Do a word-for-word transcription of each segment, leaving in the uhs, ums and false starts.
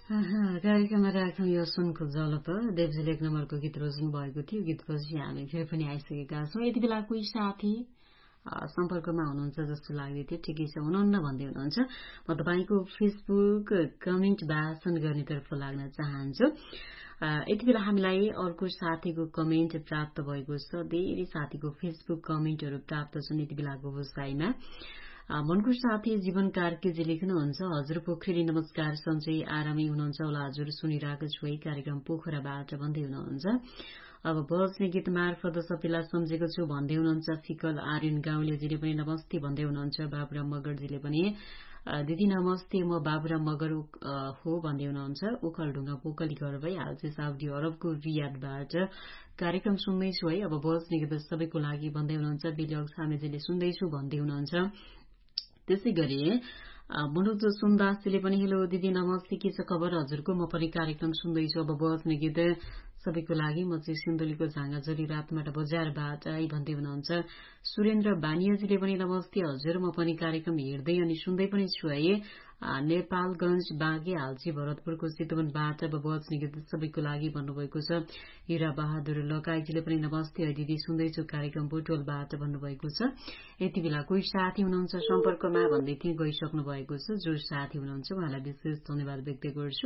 आहा, कार्यक्रममा राख्यौं यो सुनको जलप देवजीले एक नम्बरको गीत रोज्नु भएको थियो। गीतपछि हामी फेरि पनि आइसकेका छौँ। यति बेला कोही साथी सम्पर्कमा हुनुहुन्छ जस्तो लाग्दै थियो। ठिकै छ, हुनुहुन्न भन्दै हुनुहुन्छ। म तपाईँको फेसबुक कमेन्ट वाचन गर्नेतर्फ लाग्न चाहन्छु। यति बेला हामीलाई अर्को साथीको कमेन्ट प्राप्त भएको छ। धेरै साथीको फेसबुक कमेन्टहरू प्राप्त छन् यति बेलाको बसाइमा। मनको साथी जीवन कार्कीजी लेख्नुहुन्छ, हजुर पोखरेली नमस्कार, सन्चै आरामै हुनुहुन्छ होला हजुर, सुनिरहेको छु है कार्यक्रम पोखराबाट भन्दै हुनुहुन्छ। अब बज्ने गीत मार्फत सबैलाई सम्झेको छु भन्दै हुनुहुन्छ। फिकल आर्यन गाउँलेजीले पनि नमस्ते भन्दै हुनुहुन्छ। बाबुराम मगरजीले पनि दिदी नमस्ते, म बाबुराम मगर हो भन्दै हुनुहुन्छ। ओखलढुङ्गा पोकली घर भई हाल चाहिँ साउदी अरबको रियादबाट कार्यक्रम सुन्दैछु है। अब बज्ने गीत सबैको लागि भन्दै हुनुहुन्छ। बिलियक सामेजीले सुन्दैछु भन्दै हुनुहुन्छ। त्यसै गरी मनोज सुन्दासजीले पनि हेलो दिदी नमस्ते, के छ खबर हजुरको, म पनि कार्यक्रम सुन्दैछु। अब बज्ने गीत सबैको लागि, म चाहिँ सिन्धुलीको झाँगाझोली रातमाट बजारबाट है भन्दै हुनुहुन्छ। सुरेन्द्र बानियाजीले पनि नमस्ते हजुर, म पनि कार्यक्रम हेर्दै अनि सुन्दै पनि छु है। नेपालगंज बाँके हालची भरतपुरको चितवनबाट अब बज्ने गीत सबैको लागि भन्नुभएको छ। हिरा बहादुर लकाईजीले पनि नमस्ते है दिदी, सुन्दैछु कार्यक्रम बुटोलबाट भन्नुभएको छ। यति बेला कोही साथी हुनुहुन्छ सम्पर्कमा भन्दै थिएँ, गइसक्नु भएको छ। जो साथी हुनुहुन्छ उहाँलाई विशेष धन्यवाद व्यक्त गर्छु।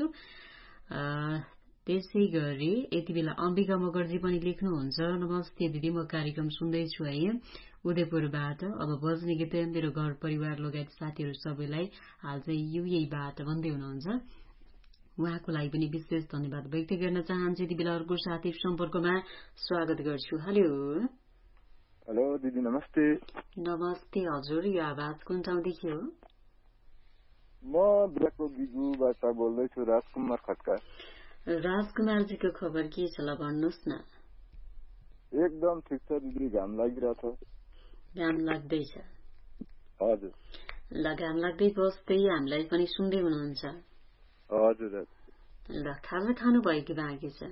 त्यसै गरी यति बेला अम्बिका मगरजी पनि लेख्नुहुन्छ, नमस्ते दिदी, म कार्यक्रम सुन्दैछु है उदयपुरबाट। अब बज्ने गीत मेरो घर परिवार लगायत साथीहरू सबैलाई हाल चाहिँ युएबाट भन्दै हुनुहुन्छ। उहाँको लागि पनि विशेष धन्यवाद व्यक्त गर्न चाहन्छु। यति बेला अर्को साथी सम्पर्कमा स्वागत गर्छु। हेलो हेलो दिदी नमस्ते। नमस्ते हजुर, यो आवाज कुन ठाउँदेखि हो? म बिराको बिजुबाट बोल्दैछु, राजकुमार खड्का। राजकुमारजीको खबर के छ ल भन्नुहोस् न। एकदम ठिक छ दिदी, घाम लागिरहेछ। घाम लाग्दैछ? हजुर। ल घाम लाग्दै बस्दै हामीलाई पनि सुन्दै हुनुहुन्छ? हजुर। ल खाजा खानु भयो कि बाँकी छ?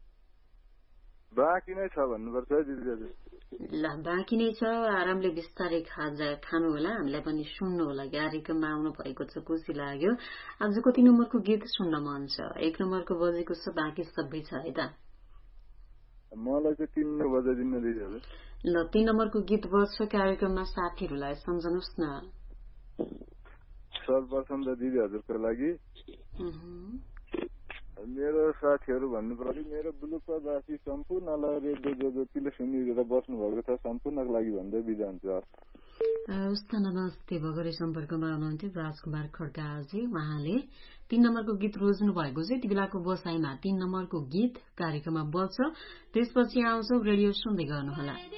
बाँकी नै छ भन्नुपर्छ दिदी। हजुर। ल बाँकी नै छ, आरामले बिस्तारै खाजा खानु होला, हामीलाई पनि सुन्नु होला। कार्यक्रममा आउनु भएको छ, खुसी लाग्यो। आज कति नम्बरको गीत सुन्न मन छ? एक नम्बरको बजेको छ, बाँकी सबै छ है त? मलाई चाहिँ तीन बजे दिन दिदी। हजुर। ल तीन नम्बरको गीत बज्छ, कार्यक्रममा साथीहरूलाई सम्झनुहोस् न। सर्वप्रथम त दिदी हजुरको लागि मेरो साथीहरू भन्नु पर्यो, मेरो बुलुकवासी सम्पूर्णलाई रेडियो जो जतिले सुनिरहेर बस्नु भएको छ सम्पूर्णको लागि भन्दै बिदा हुन्छ। हवस् त, नमस्ते। भर्खरै सम्पर्कमा हुनुहुन्थ्यो राजकुमार खड्काजी, उहाँले तीन नम्बरको गीत रोज्नु भएको छ। यति बेलाको बसाइमा तीन नम्बरको गीत कार्यक्रममा बज्छ, त्यसपछि आउँछौ, रेडियो सुन्दै गर्नुहोला।